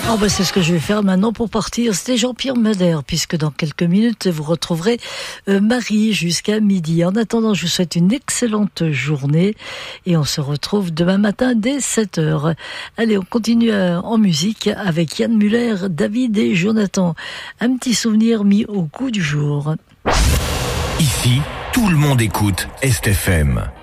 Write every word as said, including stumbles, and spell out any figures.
Oh bah c'est ce que je vais faire maintenant pour partir. C'était Jean-Pierre Meder, puisque dans quelques minutes, vous retrouverez euh, Marie jusqu'à midi. En attendant, je vous souhaite une excellente journée et on se retrouve demain matin dès sept heures. Allez, on continue euh, en musique avec Yann Muller, David et Jonathan. Un petit souvenir mis au goût du jour. Ici, tout le monde écoute Est F M.